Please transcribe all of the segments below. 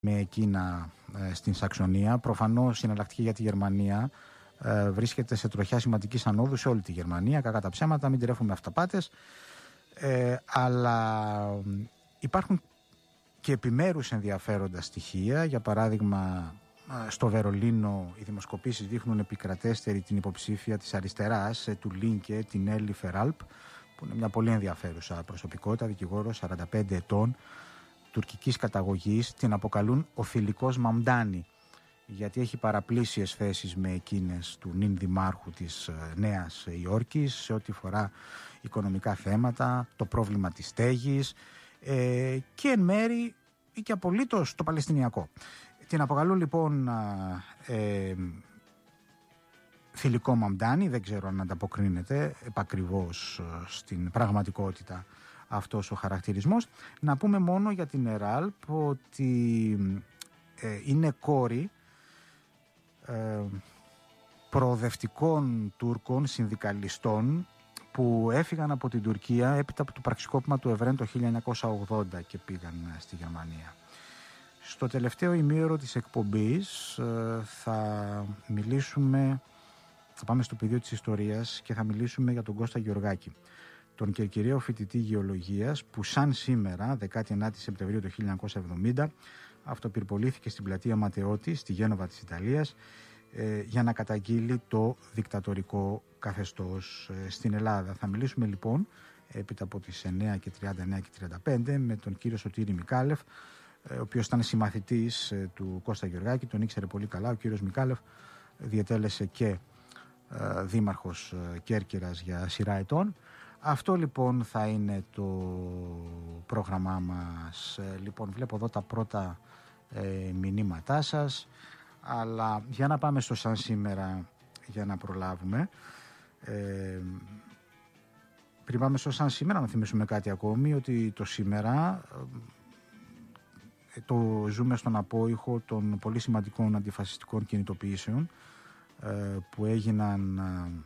με εκείνα στην Σαξονία. Προφανώς η εναλλακτική για τη Γερμανία βρίσκεται σε τροχιά σημαντικής ανόδου σε όλη τη Γερμανία. Κακά τα ψέματα, μην τρέφουμε αυταπάτες. Αλλά υπάρχουν και επιμέρους ενδιαφέροντα στοιχεία. Για παράδειγμα, στο Βερολίνο οι δημοσκοπήσεις δείχνουν επικρατέστερη την υποψήφια της αριστεράς, του Λίνκε, την Έλλη Φεράλπ, που είναι μια πολύ ενδιαφέρουσα προσωπικότητα, δικηγόρος 45 ετών, τουρκικής καταγωγής. Την αποκαλούν ο θηλυκός Μαμντάνη, γιατί έχει παραπλήσιες θέσεις με εκείνες του νυν δημάρχου της Νέας Υόρκης σε ό,τι φορά οικονομικά θέματα, το πρόβλημα της στέγης και εν μέρη ή και απολύτως το Παλαιστινιακό. Την αποκαλούν λοιπόν θηλυκό Μαμντάνη, δεν ξέρω αν ανταποκρίνεται επακριβώς στην πραγματικότητα αυτός ο χαρακτηρισμός. Να πούμε μόνο για την Εράλπ ότι είναι κόρη προοδευτικών Τούρκων συνδικαλιστών που έφυγαν από την Τουρκία έπειτα από το πραξικόπημα του Ευρέν το 1980 και πήγαν στη Γερμανία. Στο τελευταίο ημίωρο της εκπομπής θα πάμε στο πεδίο της ιστορίας και θα μιλήσουμε για τον Κώστα Γεωργάκη, τον κερκυραίο φοιτητή γεωλογίας που σαν σήμερα, 19 Σεπτεμβρίου του 1970, αυτοπυρπολήθηκε στην πλατεία Ματεώτη στη Γένοβα της Ιταλίας για να καταγγείλει το δικτατορικό καθεστώς στην Ελλάδα. Θα μιλήσουμε λοιπόν έπειτα από τις 9 και 39 και 35 με τον κύριο Σωτήρη Μικάλεφ, ο οποίος ήταν συμμαθητής του Κώστα Γεωργάκη, τον ήξερε πολύ καλά. Ο κύριος Μικάλεφ διετέλεσε και δήμαρχος Κέρκυρας για σειρά ετών. Αυτό λοιπόν θα είναι το πρόγραμμά μας. Λοιπόν, βλέπω εδώ τα πρώτα μηνύματά σας, αλλά για να πάμε στο σαν σήμερα για να προλάβουμε. Πριν πάμε στο σαν σήμερα να θυμίσουμε κάτι ακόμη, ότι το σήμερα το ζούμε στον απόϊχο των πολύ σημαντικών αντιφασιστικών κινητοποιήσεων που έγιναν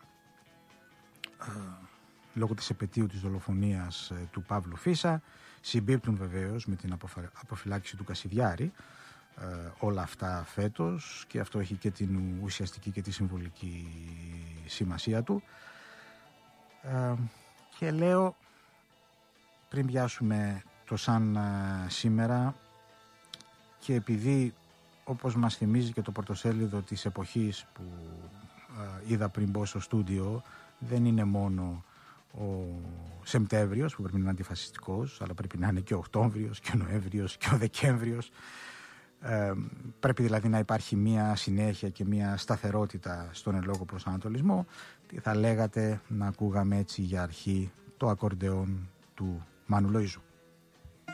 λόγω της επετείου της δολοφονίας του Παύλου Φίσα. Συμπίπτουν βεβαίως με την αποφυλάκηση του Κασιδιάρη όλα αυτά φέτος, και αυτό έχει και την ουσιαστική και τη συμβολική σημασία του. Και λέω, πριν πιάσουμε το σαν σήμερα, και επειδή όπως μας θυμίζει και το πρωτοσέλιδο της εποχής που είδα πριν μπω στο στούντιο, δεν είναι μόνο ο Σεπτέμβριος που πρέπει να είναι αντιφασιστικός, αλλά πρέπει να είναι και ο Οκτώβριος και ο Νοέμβριος και ο Δεκέμβριος. Πρέπει δηλαδή να υπάρχει μια συνέχεια και μια σταθερότητα στον εν λόγω προσανατολισμό. Τι θα λέγατε να ακούγαμε έτσι για αρχή το ακορντεόν του Μάνου Λοΐζου?